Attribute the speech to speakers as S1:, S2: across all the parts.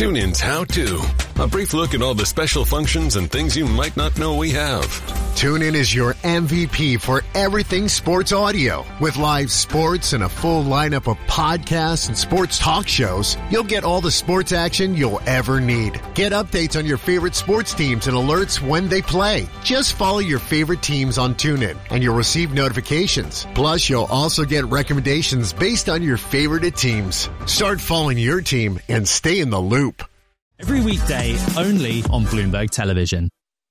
S1: TuneIn's How To. A brief look at all the special functions and things you might not know we have.
S2: TuneIn is your MVP for everything sports audio. With live sports and a full lineup of podcasts and sports talk shows, you'll get all the sports action you'll ever need. Get updates on your favorite sports teams and alerts when they play. Just follow your favorite teams on TuneIn and you'll receive notifications. Plus, you'll also get recommendations based on your favorite teams. Start following your team and stay in the loop.
S3: Every weekday, only on Bloomberg Television.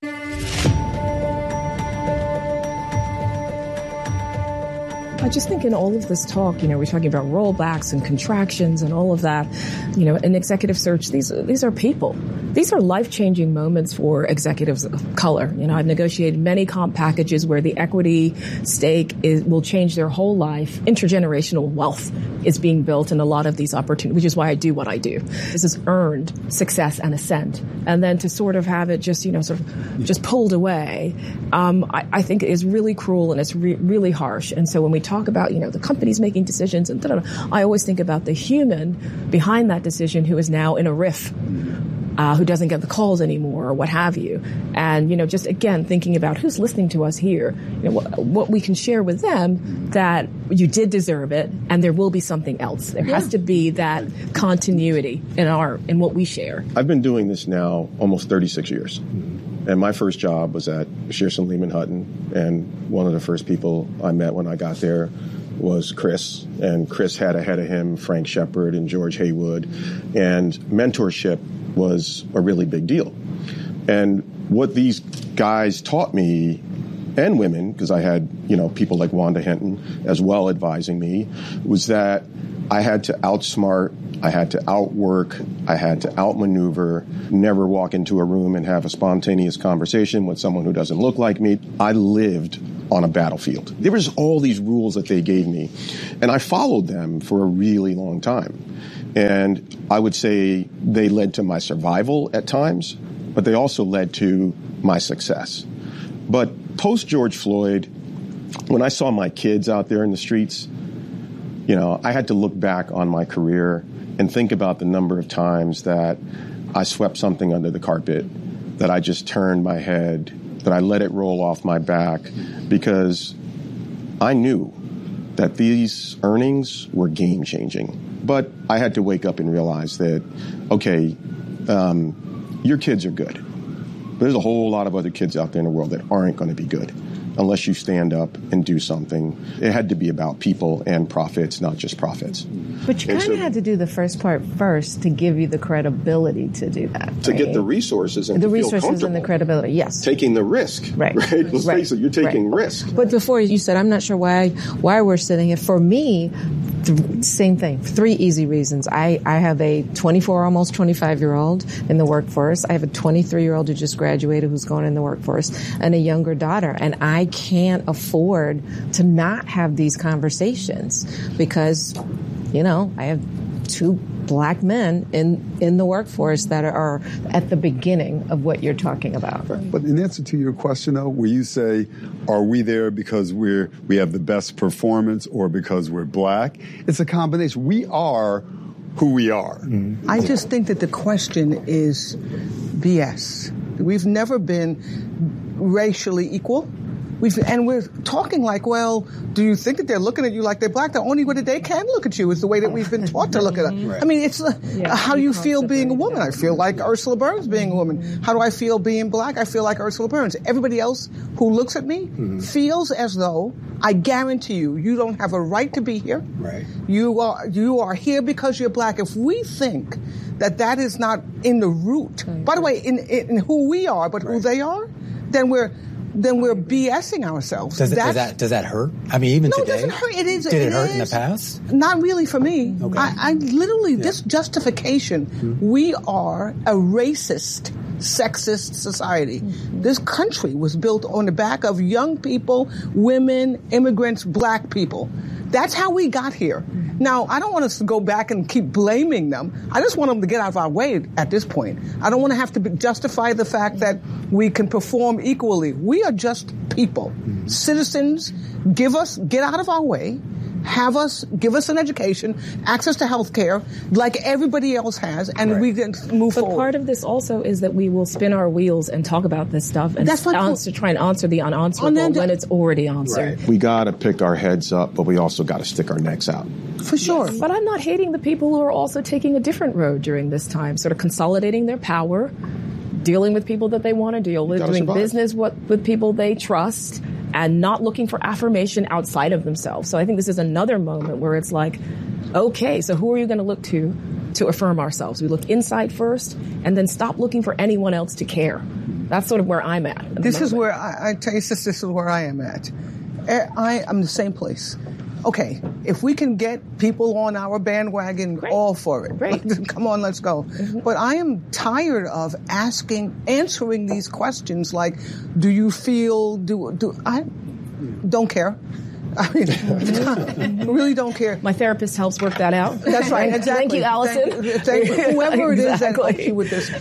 S4: I just think in all of this talk, we're talking about rollbacks and contractions and all of that, in executive search, these are people. These are life-changing moments for executives of color. I've negotiated many comp packages where the equity stake will change their whole life. Intergenerational wealth is being built in a lot of these opportunities, which is why I do what I do. This is earned success and ascent. And then to sort of have it just, just pulled away, I think is really cruel and it's really harsh. And so when we talk about, the companies making decisions and I always think about the human behind that decision who is now in a riff, who doesn't get the calls anymore or what have you. And, just again, thinking about who's listening to us here, what we can share with them that you did deserve it and there will be something else. There has to be that continuity in what we share.
S5: I've been doing this now almost 36 years. And my first job was at Shearson Lehman Hutton. And one of the first people I met when I got there was Chris. And Chris had ahead of him Frank Shepard and George Haywood. And mentorship was a really big deal. And what these guys taught me, and women, because I had, people like Wanda Hinton as well advising me, was that I had to outsmart, I had to outwork, I had to outmaneuver, never walk into a room and have a spontaneous conversation with someone who doesn't look like me. I lived on a battlefield. There was all these rules that they gave me, and I followed them for a really long time. And I would say they led to my survival at times, but they also led to my success. But post George Floyd, when I saw my kids out there in the streets, I had to look back on my career and think about the number of times that I swept something under the carpet, that I just turned my head, that I let it roll off my back, because I knew that these earnings were game-changing. But I had to wake up and realize that, okay, your kids are good. There's a whole lot of other kids out there in the world that aren't going to be good unless you stand up and do something. It had to be about people and profits, not just profits.
S4: But you kind of had to do the first part first to give you the credibility to do that.
S5: To get the resources and
S4: the
S5: to
S4: resources
S5: feel comfortable.
S4: And the credibility, yes.
S5: Taking the risk.
S4: Right.
S5: Let's face it, you're taking risk.
S4: But before you said, I'm not sure why we're sitting here. For me, same thing. 3 easy reasons. I have a 24, almost 25-year-old in the workforce. I have a 23-year-old who just graduated who's going in the workforce, and a younger daughter. And I can't afford to not have these conversations because, I have 2 black men in the workforce that are at the beginning of what you're talking about.
S6: But in answer to your question, though, where you say, are we there because we have the best performance or because we're black? It's a combination. We are who we are.
S7: Mm-hmm. I just think that the question is BS. We've never been racially equal. And we're talking like, well, do you think that they're looking at you like they're black? The only way that they can look at you is the way that we've been taught to look at us. Right. I mean, it's how do you feel being a woman? I feel like Ursula Burns being a woman. How do I feel being black? I feel like Ursula Burns. Everybody else who looks at me feels as though, I guarantee you don't have a right to be here. Right. You are here because you're black. If we think that is not in the root, by the way, in who we are, but who they are, then we're BSing ourselves.
S8: Does that hurt? I mean, even today? No, it doesn't hurt.
S7: Did
S8: it hurt in the past?
S7: Not really for me. Okay. I literally, this justification, we are a racist, sexist society. This country was built on the back of young people, women, immigrants, black people. That's how we got here. Now, I don't want us to go back and keep blaming them. I just want them to get out of our way at this point. I don't want to have to justify the fact that we can perform equally. We are just people. Citizens, get out of our way. give us an education, access to health care, like everybody else has, and we can move forward.
S4: But part of this also is that we will spin our wheels and talk about this stuff and try and answer the unanswerable when it's already answered.
S5: Right. We got to pick our heads up, but we also got to stick our necks out.
S7: For sure.
S4: Yes. But I'm not hating the people who are also taking a different road during this time, sort of consolidating their power, dealing with people that they want to deal with, doing business with people they trust, and not looking for affirmation outside of themselves. So I think this is another moment where it's like, okay, so who are you going to look to affirm ourselves? We look inside first, and then stop looking for anyone else to care. That's sort of where I'm at.
S7: This is where I tell you, this is where I am at. I'm the same place. Okay, if we can get people on our bandwagon, all for it. Great. Come on, let's go. Mm-hmm. But I am tired of answering these questions like, do you feel, I don't care. I mean, really don't care.
S4: My therapist helps work that out.
S7: That's right. Exactly.
S4: Thank you, Allison.
S7: Thank you. Whoever it is that helps you with this.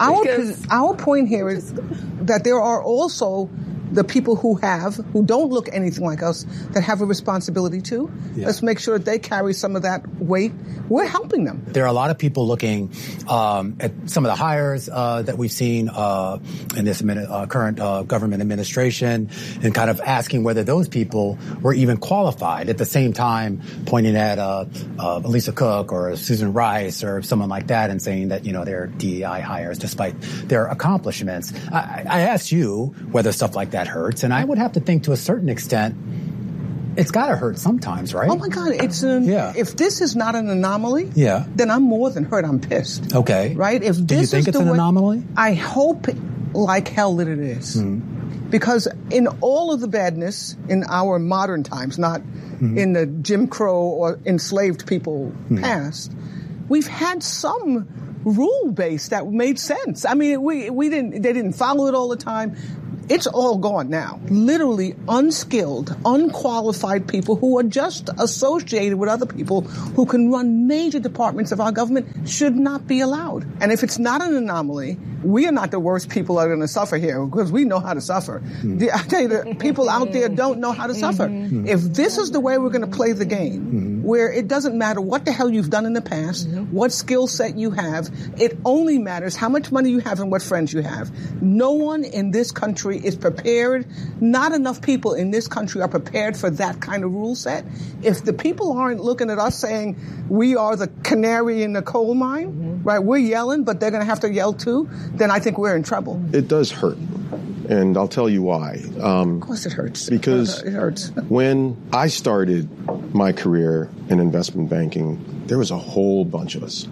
S7: Our point here is that there are also the people who don't look anything like us, that have a responsibility too. Yeah. Let's make sure that they carry some of that weight. We're helping them.
S8: There are a lot of people looking at some of the hires that we've seen in this current government administration and kind of asking whether those people were even qualified. At the same time, pointing at Lisa Cook or Susan Rice or someone like that and saying that, they're DEI hires despite their accomplishments. I asked you whether stuff like that hurts, and I would have to think to a certain extent it's got to hurt sometimes, right?
S7: Oh my God, if this is not an anomaly, then I'm more than hurt. I'm pissed.
S8: Okay.
S7: Right? If this
S8: Do you think it's an anomaly?
S7: I hope like hell that it is. Because in all of the badness in our modern times, not in the Jim Crow or enslaved people past, we've had some rule base that made sense. I mean, they didn't follow it all the time. It's all gone now. Literally unskilled, unqualified people who are just associated with other people who can run major departments of our government should not be allowed. And if it's not an anomaly, we are not the worst people that are going to suffer here because we know how to suffer. I tell you, the people out there don't know how to suffer. If this is the way we're going to play the game, where it doesn't matter what the hell you've done in the past, what skill set you have, it only matters how much money you have and what friends you have. No one in this country is prepared. Not enough people in this country are prepared for that kind of rule set. If the people aren't looking at us saying we are the canary in the coal mine, right? We're yelling, but they're going to have to yell too. Then I think we're in trouble.
S5: It does hurt, and I'll tell you why.
S7: Of course, it hurts.
S5: Because
S7: it hurts.
S5: When I started my career in investment banking, there was a whole bunch of us.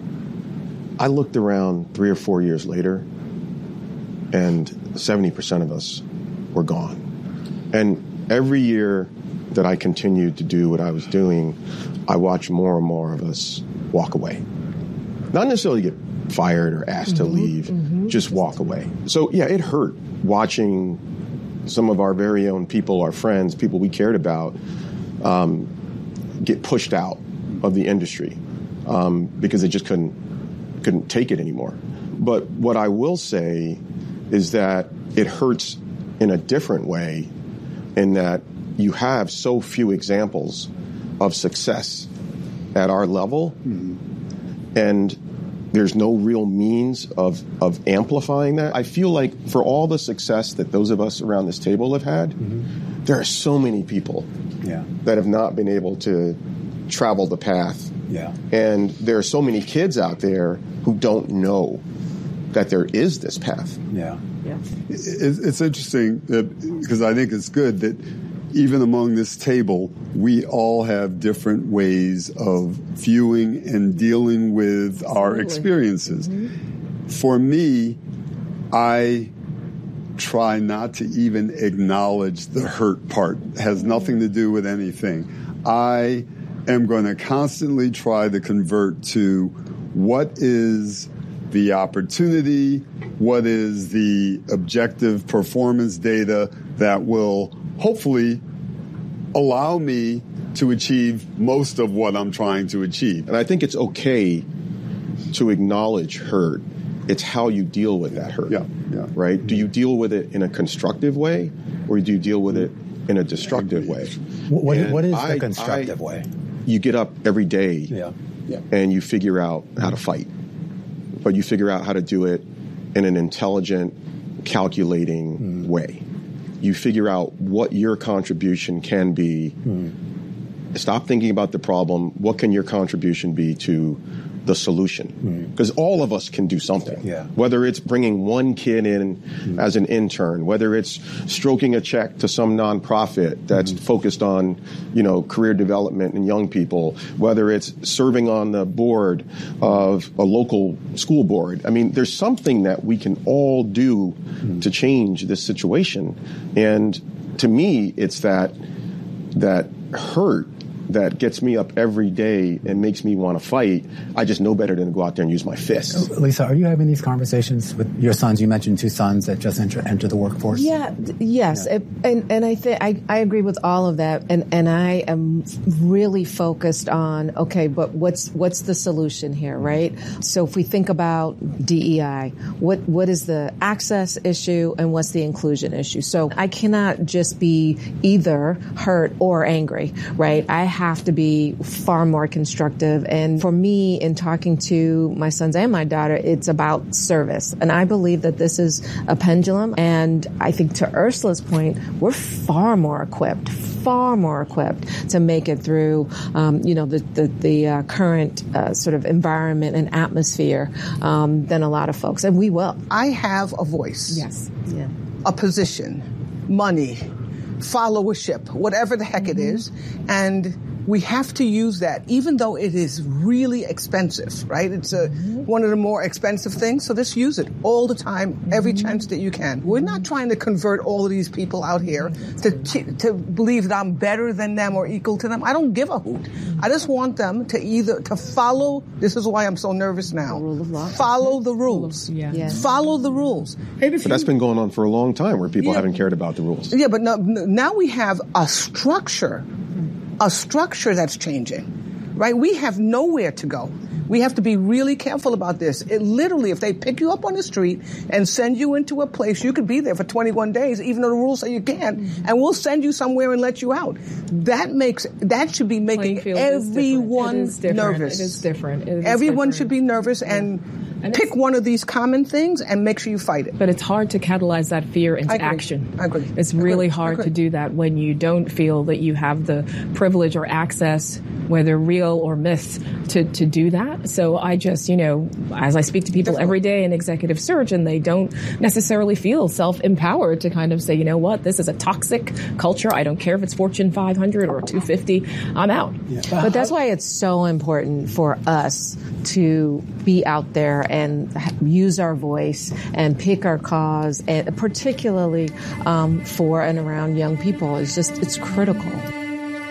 S5: I looked around 3 or 4 years later, and 70% of us were gone. And every year that I continued to do what I was doing, I watched more and more of us walk away. Not necessarily get fired or asked to leave, just walk away. So, yeah, it hurt watching some of our very own people, our friends, people we cared about, get pushed out of the industry because they just couldn't take it anymore. But what I will say is that it hurts in a different way in that you have so few examples of success at our level, and there's no real means of amplifying that. I feel like for all the success that those of us around this table have had, there are so many people that have not been able to travel the path. And there are so many kids out there who don't know that there is this path.
S6: It's interesting because I think it's good that even among this table, we all have different ways of viewing and dealing with our experiences. For me, I try not to even acknowledge the hurt part. It has nothing to do with anything. I am going to constantly try to convert to what is the opportunity, what is the objective performance data that will hopefully allow me to achieve most of what I'm trying to achieve.
S5: And I think it's okay to acknowledge hurt. It's how you deal with that hurt, right? Do you deal with it in a constructive way, or do you deal with it in a destructive way?
S8: What is the constructive way?
S5: you get up every day and you figure out how to fight, but you figure out how to do it in an intelligent, calculating way. You figure out what your contribution can be. Stop thinking about the problem. What can your contribution be to the solution? Because all of us can do something. Whether it's bringing one kid in as an intern, whether it's stroking a check to some nonprofit that's focused on, career development and young people, whether it's serving on the board of a local school board. I mean, there's something that we can all do to change this situation. And to me, it's that hurt that gets me up every day and makes me want to fight. I just know better than to go out there and use my fists.
S8: Lisa, are you having these conversations with your sons? You mentioned 2 sons that just enter the workforce.
S4: Yes. And I think I agree with all of that. And I am really focused on, okay, but what's the solution here, right? So if we think about DEI, what is the access issue and what's the inclusion issue? So I cannot just be either hurt or angry, right? I have to be far more constructive. And for me, in talking to my sons and my daughter, it's about service. And I believe that this is a pendulum. And I think to Ursula's point, we're far more equipped to make it through, the current sort of environment and atmosphere than a lot of folks. And we will.
S7: I have a voice.
S4: Yes. Yeah.
S7: A position, money, followership, whatever the heck it is. And we have to use that, even though it is really expensive, right? It's one of the more expensive things. So just use it all the time, every chance that you can. We're not trying to convert all of these people out here to believe that I'm better than them or equal to them. I don't give a hoot. I just want them to follow. This is why I'm so nervous now.
S4: The rule of law.
S7: Follow the rules. Follow the rules.
S5: But that's been going on for a long time where people haven't cared about the rules.
S7: Yeah, but now we have a structure that's changing, right? We have nowhere to go. We have to be really careful about this. It literally, if they pick you up on the street and send you into a place, you could be there for 21 days, even though the rules say you can't, and we'll send you somewhere and let you out. That should be making everyone nervous.
S4: It is different.
S7: Everyone should be nervous and pick one of these common things and make sure you fight it.
S4: But it's hard to catalyze that fear into action.
S7: I agree.
S4: It's really hard to do that when you don't feel that you have the privilege or access, whether real or myth, to do that. So I just, as I speak to people every day in executive search, and they don't necessarily feel self-empowered to kind of say, you know what, this is a toxic culture. I don't care if it's Fortune 500 or 250. I'm out.
S8: Yeah.
S4: But that's why it's so important for us to be out there and use our voice and pick our cause, and particularly for and around young people. It's critical.